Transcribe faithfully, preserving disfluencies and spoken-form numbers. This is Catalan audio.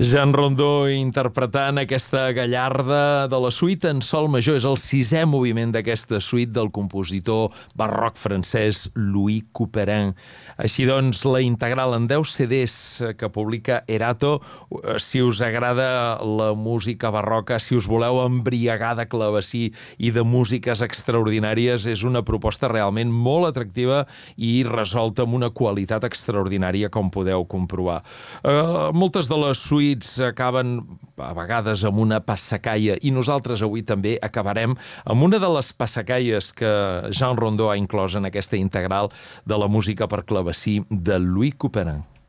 Jean Rondeau interpretant aquesta gallarda de la suite en sol major. És el sisè moviment d'aquesta suite del compositor barroc francès Louis Couperin. Així doncs, la integral en deu ce des que publica Erato. Si us agrada la música barroca, si us voleu embriagar de clavecí i de músiques extraordinàries, és una proposta realment molt atractiva i resolta amb una qualitat extraordinària, com podeu comprovar. Uh, moltes de les suites acaben a vegades amb una passacaia i nosaltres avui també acabarem amb una de les passacaies que Jean Rondeau ha inclòs en aquesta integral de la música per clavecí de Louis Couperin.